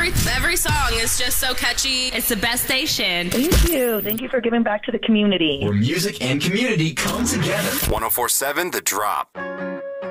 Every song is just so catchy. It's the best station. Thank you. Thank you for giving back to the community. Where music and community come together. 104.7 The Drop.